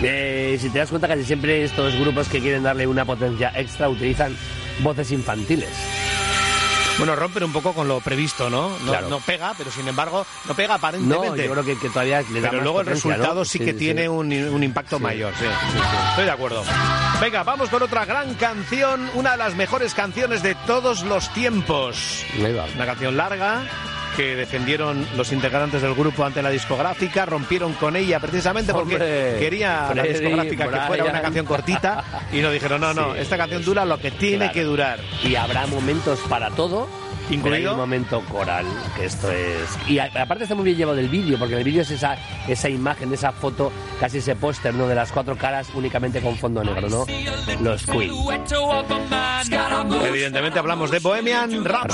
Si te das cuenta, casi siempre estos grupos que quieren darle una potencia extra utilizan voces infantiles. Bueno, rompen un poco con lo previsto, ¿no? Claro. No pega, pero sin embargo, no pega aparentemente. No, yo creo que todavía le da pero más luego potencia, el resultado ¿no? sí que tiene un impacto mayor, sí. Estoy de acuerdo. Venga, vamos con otra gran canción, una de las mejores canciones de todos los tiempos. Una canción larga que defendieron los integrantes del grupo ante la discográfica, rompieron con ella precisamente porque quería la discográfica que fuera una canción cortita y nos dijeron, no, esta canción dura lo que tiene que durar. Y habrá momentos para todo, incluido un momento coral, que esto es... Y aparte está muy bien llevado el vídeo, porque en el vídeo es esa imagen, esa foto, casi ese póster, ¿no?, de las 4 caras únicamente con fondo negro, ¿no? Los Queen. Evidentemente hablamos de Bohemian Rhapsody.